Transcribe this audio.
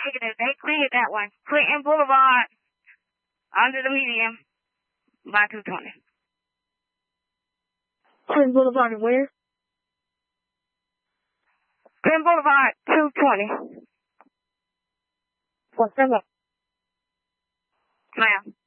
negative. They cleared that one. Clinton Boulevard, under the median, by 220. Clinton Boulevard and where? Clinton Boulevard, 220. What's that? Ma'am.